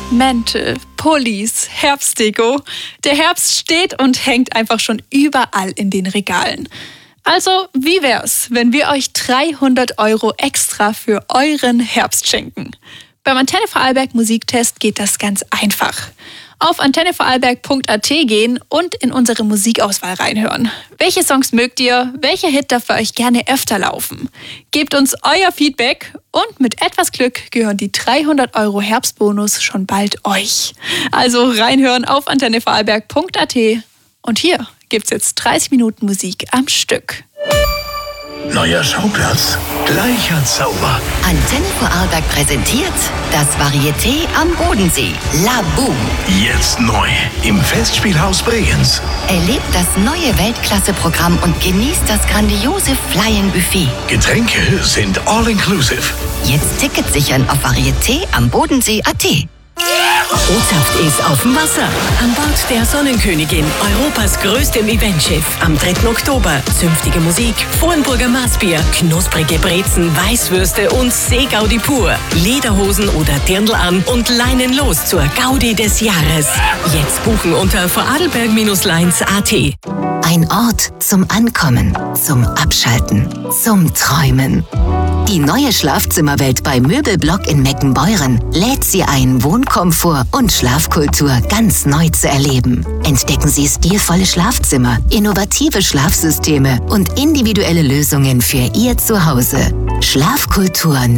Mäntel, Pullis, Herbstdeko. Der Herbst steht und hängt einfach schon überall in den Regalen. Also, wie wär's, wenn wir euch 300 € extra für euren Herbst schenken? Beim Antenne Vorarlberg Musiktest geht das ganz einfach. Auf antennevorarlberg.at gehen und in unsere Musikauswahl reinhören. Welche Songs mögt ihr? Welcher Hit darf für euch gerne öfter laufen? Gebt uns euer Feedback und mit etwas Glück gehören die 300 € Herbstbonus schon bald euch. Also reinhören auf antennevorarlberg.at. Und hier gibt's jetzt 30 Minuten Musik am Stück. Neuer Schauplatz, gleicher Zauber. Antenne Vorarlberg präsentiert das Varieté am Bodensee. La Boom. Jetzt neu im Festspielhaus Bregenz. Erlebt das neue Weltklasse-Programm und genießt das grandiose Fly-in-Buffet. Getränke sind all-inclusive. Jetzt Tickets sichern auf varietéambodensee.at. Botschaft ist auf dem Wasser. An Bord der Sonnenkönigin, Europas größtem Eventschiff. Am 3. Oktober zünftige Musik, Vornburger Maßbier, knusprige Brezen, Weißwürste und Seegaudi pur. Lederhosen oder Dirndl an und Leinen los zur Gaudi des Jahres. Jetzt buchen unter vorarlberg-lines.at. Ein Ort zum Ankommen, zum Abschalten, zum Träumen. Die neue Schlafzimmerwelt bei Möbelblock in Meckenbeuren lädt Sie ein, Wohnkomfort und Schlafkultur ganz neu zu erleben. Entdecken Sie stilvolle Schlafzimmer, innovative Schlafsysteme und individuelle Lösungen für Ihr Zuhause. Schlafkultur